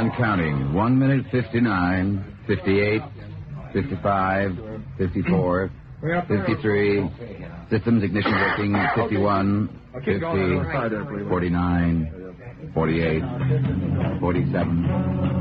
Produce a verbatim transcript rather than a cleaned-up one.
And counting. One minute, fifty-nine, fifty-eight, fifty-five, fifty-four, fifty-three. Systems ignition working. fifty-one, fifty, forty-nine, forty-eight, forty-seven.